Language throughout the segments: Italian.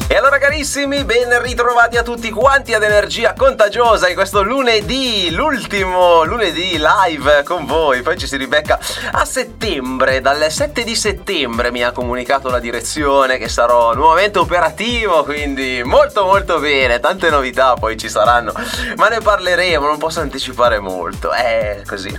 E allora carissimi, ben ritrovati a tutti quanti ad Energia Contagiosa in questo lunedì, l'ultimo lunedì live con voi. Poi ci si ribecca a settembre, dal 7 di settembre mi ha comunicato la direzione che sarò nuovamente operativo, quindi molto bene, tante novità poi ci saranno, ma ne parleremo, non posso anticipare molto, così,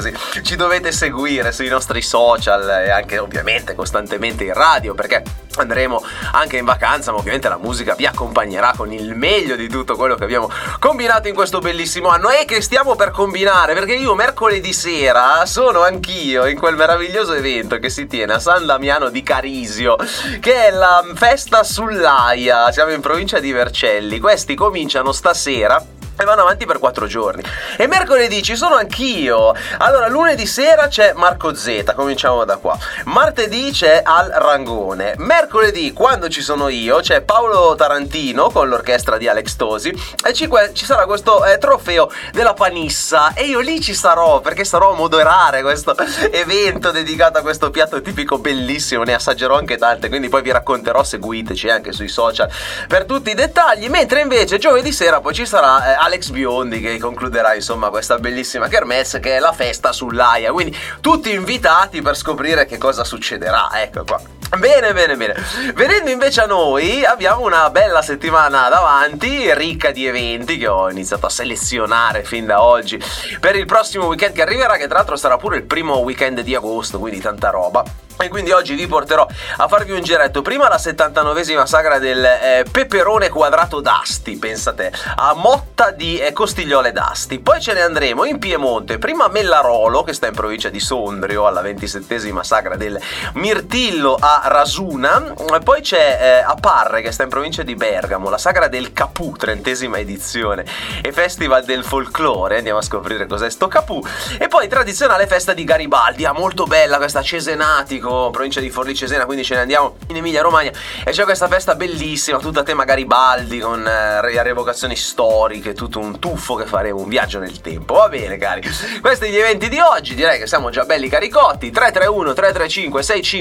ci dovete seguire sui nostri social e anche ovviamente costantemente in radio, perché andremo anche in vacanza, ma ovviamente la musica vi accompagnerà con il meglio di tutto quello che abbiamo combinato in questo bellissimo anno e che stiamo per combinare, perché io mercoledì sera sono anch'io in quel meraviglioso evento che si tiene a San Damiano di Carisio, che è la festa sull'Aia. Siamo in provincia di Vercelli, questi cominciano stasera e vanno avanti per 4 giorni. E mercoledì ci sono anch'io. Allora, lunedì sera c'è Marco Z, cominciamo da qua. Martedì c'è Al Rangone. Mercoledì, quando ci sono io, c'è Paolo Tarantino con l'orchestra di Alex Tosi e ci sarà questo trofeo della Panissa. E io lì ci sarò, perché sarò a moderare questo evento dedicato a questo piatto tipico bellissimo. Ne assaggerò anche tante, quindi poi vi racconterò, seguiteci anche sui social per tutti i dettagli. Mentre invece giovedì sera poi ci sarà Alex Biondi che concluderà insomma questa bellissima kermesse che è la festa sull'Aia, quindi tutti invitati per scoprire che cosa succederà. Ecco qua. Bene. Venendo invece a noi, abbiamo una bella settimana davanti, ricca di eventi che ho iniziato a selezionare fin da oggi per il prossimo weekend che arriverà, che tra l'altro sarà pure il primo weekend di agosto, quindi tanta roba. E quindi oggi vi porterò a farvi un giretto. Prima la 79esima sagra del peperone quadrato d'Asti, pensate, a Motta di Costigliole d'Asti. Poi ce ne andremo in Piemonte, prima a Mellarolo, che sta in provincia di Sondrio, alla 27esima sagra del mirtillo a Rasuna. Poi c'è a Parre, che sta in provincia di Bergamo, la sagra del Capù, 30esima edizione, e Festival del Folklore. Andiamo a scoprire cos'è sto Capù. E poi tradizionale festa di Garibaldi, molto bella questa, Cesenatico, provincia di Forlì Cesena, quindi ce ne andiamo in Emilia Romagna e c'è questa festa bellissima tutta a tema Garibaldi con rievocazioni storiche, tutto un tuffo che faremo, un viaggio nel tempo. Va bene cari, questi gli eventi di oggi, direi che siamo già belli caricotti. 331 335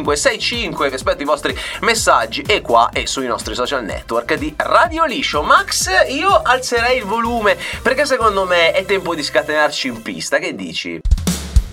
6565, vi aspetto i vostri messaggi e qua e sui nostri social network di Radio Liscio. Max, io alzerei il volume perché secondo me è tempo di scatenarci in pista, che dici?